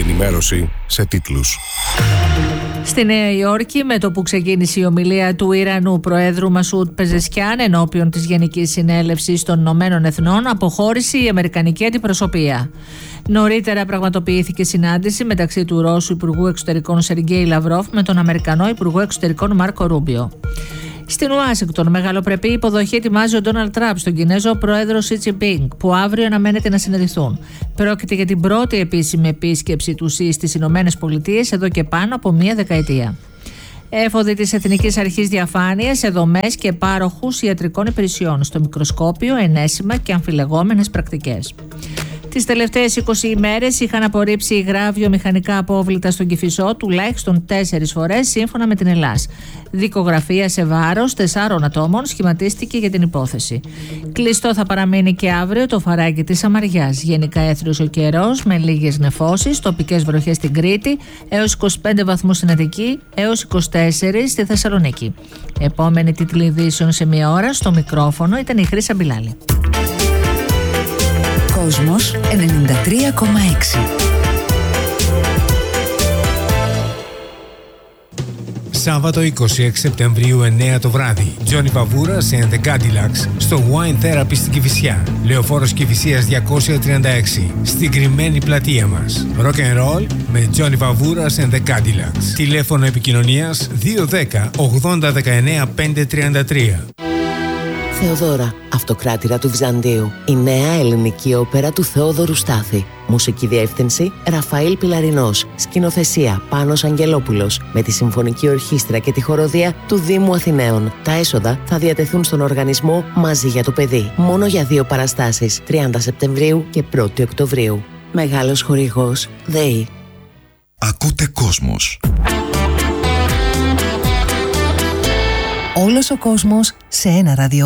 ενημέρωση σε τίτλους. Στη Νέα Υόρκη, με το που ξεκίνησε η ομιλία του Ιρανού Προέδρου Μασούντ Πεζεσκιάν ενώπιον της Γενικής Συνέλευσης των Ηνωμένων Εθνών, αποχώρησε η Αμερικανική αντιπροσωπεία. Νωρίτερα πραγματοποιήθηκε συνάντηση μεταξύ του Ρώσου Υπουργού Εξωτερικών Σεργέη Λαυρόφ με τον Αμερικανό Υπουργό Εξωτερικών Μάρκο Ρούμπιο. Στην Ουάσιγκτον, μεγαλοπρεπή υποδοχή ετοιμάζει ο Ντόναλντ Τραμπ στον Κινέζο πρόεδρο Σι Τζινπίνγκ, που αύριο αναμένεται να συναντηθούν. Πρόκειται για την πρώτη επίσημη επίσκεψη του Σι στις Ηνωμένες Πολιτείες εδώ και πάνω από μία δεκαετία. Έφοδοι της Εθνικής Αρχής Διαφάνειας σε δομές και πάροχους ιατρικών υπηρεσιών, στο μικροσκόπιο, ενέσιμα και αμφιλεγόμενες πρακτικές. Τις τελευταίες 20 ημέρες είχαν απορρίψει υγρά βιομηχανικά απόβλητα στον Κηφισό τουλάχιστον 4 φορές, σύμφωνα με την ΕΛΑΣ. Δικογραφία σε βάρος 4 ατόμων σχηματίστηκε για την υπόθεση. Κλειστό θα παραμείνει και αύριο το φαράγγι της Σαμαριάς. Γενικά έθριος ο καιρός με λίγες νεφώσεις, τοπικές βροχές στην Κρήτη, έως 25 βαθμούς στην Αττική, έως 24 στη Θεσσαλονίκη. Επόμενη τίτλη ειδήσεων σε μία ώρα. Στο μικρόφωνο ήταν η Χρύσα Μπιλάλη. Κόσμος 93,6. Σάββατο 26 Σεπτεμβρίου 9 το βράδυ. Τζόνι Παβούρας and the Cadillacs στο Wine Therapy στην Κηφισιά. Λεωφόρος Κηφισίας 236. Στην κρυμμένη πλατεία μας. Rock and roll με Τζόνι Παβούρας and the Cadillacs. Τηλέφωνο επικοινωνίας 210 80 19 533. Θεοδώρα, αυτοκράτηρα του Βυζαντίου. Η νέα ελληνική όπερα του Θεόδωρου Στάθη. Μουσική διεύθυνση Ραφαήλ Πιλαρινός. Σκηνοθεσία Πάνος Αγγελόπουλος. Με τη Συμφωνική Ορχήστρα και τη χοροδία του Δήμου Αθηναίων. Τα έσοδα θα διατεθούν στον οργανισμό Μαζί για το Παιδί. Μόνο για 2 παραστάσεις, 30 Σεπτεμβρίου και 1η Οκτωβρίου. Μεγάλος χορηγός ΔΕΗ. Ακούτε Κόσμος. Όλος ο κόσμος σε ένα ραδιό.